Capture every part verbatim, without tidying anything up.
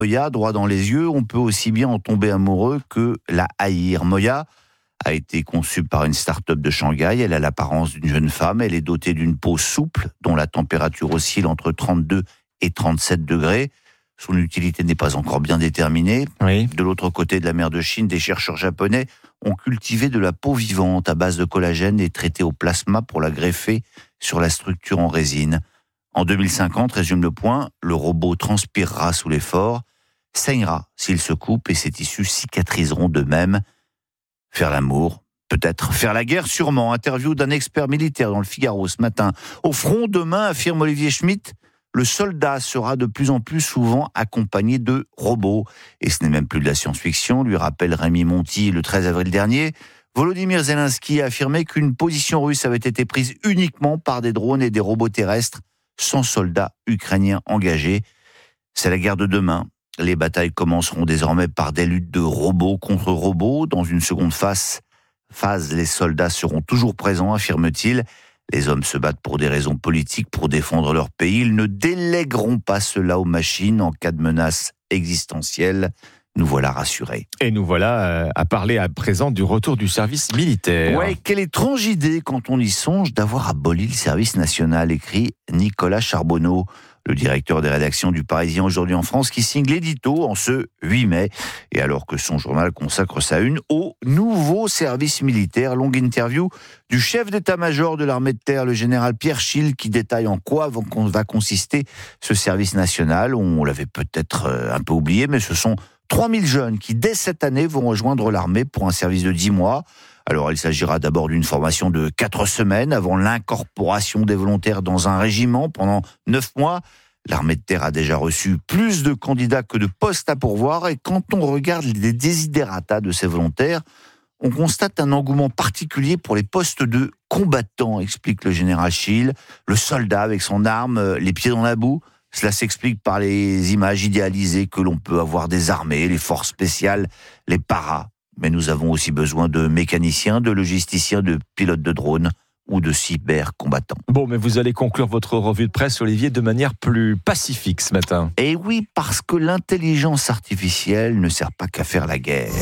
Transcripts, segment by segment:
Moya, droit dans les yeux, on peut aussi bien en tomber amoureux que la haïr. Moya a été conçue par une start-up de Shanghai. Elle a l'apparence d'une jeune femme. Elle est dotée d'une peau souple, dont la température oscille entre trente-deux et trente-sept degrés. Son utilité n'est pas encore bien déterminée. Oui. De l'autre côté de la mer de Chine, des chercheurs japonais ont cultivé de la peau vivante à base de collagène et traitée au plasma pour la greffer sur la structure en résine. En deux mille cinquante, résume Le Point, le robot transpirera sous l'effort, saignera s'il se coupe et ses tissus cicatriseront d'eux-mêmes. Faire l'amour, peut-être. Faire la guerre, sûrement. Interview d'un expert militaire dans le Figaro ce matin. Au front, demain, affirme Olivier Schmitt, le soldat sera de plus en plus souvent accompagné de robots. Et ce n'est même plus de la science-fiction, lui rappelle Rémi Monti le treize avril dernier. Volodymyr Zelensky a affirmé qu'une position russe avait été prise uniquement par des drones et des robots terrestres, sans soldats ukrainiens engagés. C'est la guerre de demain. Les batailles commenceront désormais par des luttes de robots contre robots. Dans une seconde phase, phase les soldats seront toujours présents, affirme-t-il. Les hommes se battent pour des raisons politiques, pour défendre leur pays. Ils ne délègueront pas cela aux machines en cas de menace existentielle. Nous voilà rassurés. Et nous voilà euh, à parler à présent du retour du service militaire. Ouais, quelle étrange idée quand on y songe d'avoir aboli le service national, écrit Nicolas Charbonneau, le directeur des rédactions du Parisien aujourd'hui en France, qui signe l'édito en ce huit mai. Et alors que son journal consacre sa une au nouveau service militaire, longue interview du chef d'état-major de l'armée de terre, le général Pierre Schill, qui détaille en quoi va consister ce service national. On l'avait peut-être un peu oublié, mais ce sont trois mille jeunes qui, dès cette année, vont rejoindre l'armée pour un service de dix mois. Alors, il s'agira d'abord d'une formation de quatre semaines avant l'incorporation des volontaires dans un régiment pendant neuf mois. L'armée de terre a déjà reçu plus de candidats que de postes à pourvoir et quand on regarde les desiderata de ces volontaires, on constate un engouement particulier pour les postes de combattants, explique le général Schill. Le soldat avec son arme, les pieds dans la boue. Cela s'explique par les images idéalisées que l'on peut avoir des armées, les forces spéciales, les paras. Mais nous avons aussi besoin de mécaniciens, de logisticiens, de pilotes de drones ou de cybercombattants. Bon, mais vous allez conclure votre revue de presse, Olivier, de manière plus pacifique ce matin. Et oui, parce que l'intelligence artificielle ne sert pas qu'à faire la guerre.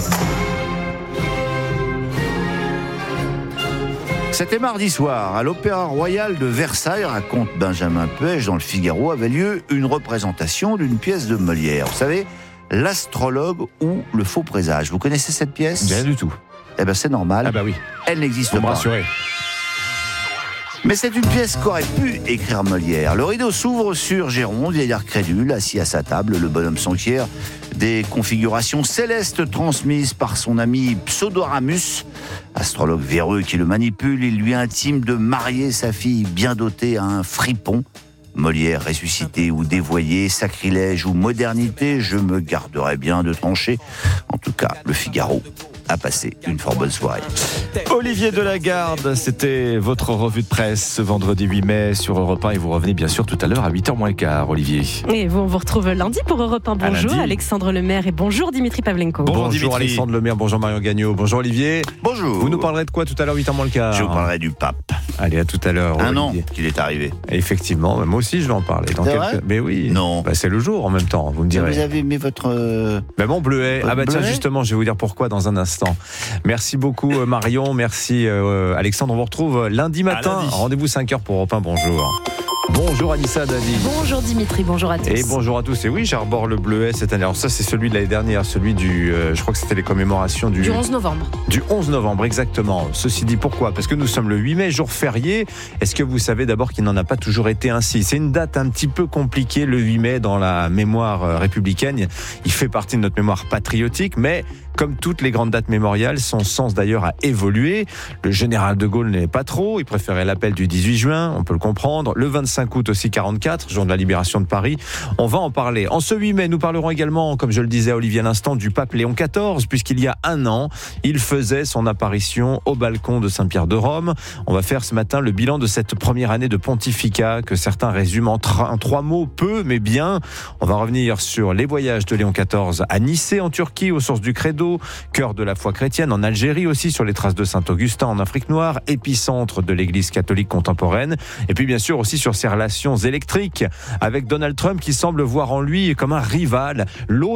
C'était mardi soir, à l'Opéra Royal de Versailles, raconte Benjamin Puech dans le Figaro, avait lieu une représentation d'une pièce de Molière. Vous savez, L'astrologue ou le faux présage. Vous connaissez cette pièce ? Rien du tout. Eh bien, c'est normal. Ah bah oui. Elle n'existe Vous pas. me rassurez. Mais c'est une pièce qu'aurait pu écrire Molière. Le rideau s'ouvre sur Géronte, vieillard crédule, assis à sa table, le bonhomme s'enquiert des configurations célestes transmises par son ami Pseudoramus, astrologue véreux qui le manipule. Il lui intime de marier sa fille bien dotée à un fripon. Molière ressuscité ou dévoyé, sacrilège ou modernité, je me garderai bien de trancher. En tout cas, le Figaro a passé une fort bonne soirée. Olivier Delagarde, c'était votre revue de presse ce vendredi huit mai sur Europe un et vous revenez bien sûr tout à l'heure à huit heures moins le quart, Olivier. Et vous, on vous retrouve lundi pour Europe un. Bonjour Alexandre Lemaire et bonjour Dimitri Pavlenko. Bonjour, Bonjour Dimitri. Alexandre Lemaire, bonjour Marion Gagnon, bonjour Olivier. Bonjour. Vous nous parlerez de quoi tout à l'heure huit heures moins le quart ? Je vous parlerai du pape. Allez, à tout à l'heure. Un Olivier. an qu'il est arrivé. Effectivement, moi aussi je vais en parler. Dans C'est quelques... vrai ? Mais oui. Non. Bah, c'est le jour en même temps, vous me direz. Vous avez mis votre... Euh... Ben mon bleuet. Votre Ah bah tiens, bleuet justement, je vais vous dire pourquoi dans un instant. Merci beaucoup Marion, merci euh, Alexandre. On vous retrouve lundi matin. lundi. Rendez-vous cinq heures pour Europe un. Bonjour. Bonjour Anissa Dadi. Bonjour Dimitri, bonjour à tous. Et bonjour à tous. Et oui, j'arbore le bleuet cette année. Alors ça, c'est celui de l'année dernière, celui du... Euh, je crois que c'était les commémorations du... Du onze novembre. Du onze novembre, exactement. Ceci dit, pourquoi ? Parce que nous sommes le huit mai, jour férié. Est-ce que vous savez d'abord qu'il n'en a pas toujours été ainsi ? C'est une date un petit peu compliquée, le huit mai, dans la mémoire républicaine. Il fait partie de notre mémoire patriotique, mais... Comme toutes les grandes dates mémoriales, son sens d'ailleurs a évolué. Le général de Gaulle n'est pas trop, il préférait l'appel du dix-huit juin, on peut le comprendre. Le vingt-cinq août aussi quarante-quatre, jour de la libération de Paris. On va en parler. En ce huit mai, nous parlerons également, comme je le disais à Olivier à l'instant, du pape Léon quatorze, puisqu'il y a un an, il faisait son apparition au balcon de Saint-Pierre de Rome. On va faire ce matin le bilan de cette première année de pontificat que certains résument en, tra- en trois mots, peu mais bien. On va revenir sur les voyages de Léon quatorze à Nicée en Turquie, aux sources du Credo, cœur de la foi chrétienne en Algérie aussi, sur les traces de Saint-Augustin en Afrique noire, épicentre de l'église catholique contemporaine, et puis bien sûr aussi sur ses relations électriques avec Donald Trump qui semble voir en lui comme un rival. L'autre